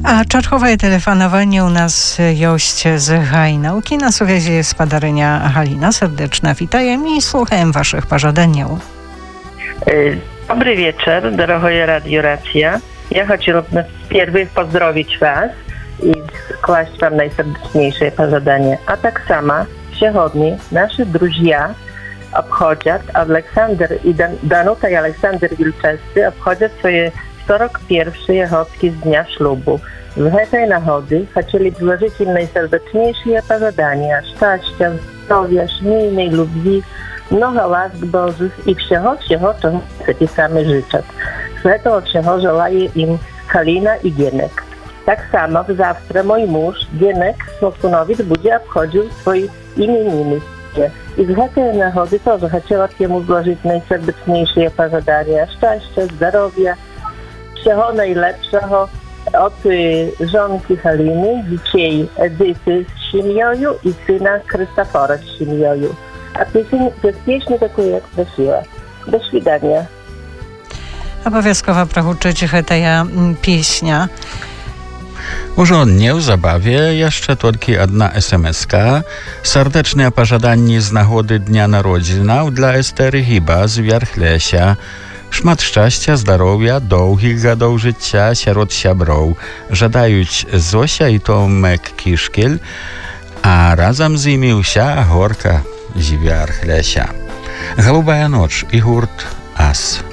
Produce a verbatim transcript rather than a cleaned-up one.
A czarchowe telefonowanie u nas jość z Hajnałki. Na suviezie jest padarynia Halina. Serdeczna witajem i słuchałem waszych pożadaniów. Dobry wieczór, дорогое Radio Racja. Ja chciałabym wpierw pozdrowić was i skłaść wam najserdeczniejsze pożadania. A tak samo сегодня наши друзья обходят, Aleksander i Dan- Danuta i Aleksander Wilczewscy obchodzą swoje сорок pierwsze chodki z dnia ślubu. W tej nagody chcieli złożyć im najserdeczniejsze pożadania szczęścia, zdrowia, szmijnej lubwi, mnoga łask Bożych i всего, всего, czego chcecie sami życzeć. Z tego czego żelaje im Halina i Gienek. Tak samo w zawsze mój mąż, Gienek Smokunowic, będzie obchodził swoje imieniny. I z tej nagody też chciała mu złożyć najserdeczniejsze pożadania szczęścia, zdrowia, всего najlepszego od żonki Haliny, dzieci Edyty z Siemioju i syna Krystofora z Siemioju. A pieśń, pieśń taką jak prosiła. Do świdania. Obowiązkowo prohuczyć hetaja pieśnia. Urządnie w zabawie jeszcze tylko jedna es em es ka. Serdeczne pożadanie z nagody Dnia Narodzina dla Estery Hiba z Wierchlesia. Szmat szczęścia, zdrowia, długich gadów życia wśród siabrów. Żadając Zosia i Tomek Kiszkiel, a razem z nimi wся горка z Wierchlesia. Голубая ночь i hurt As.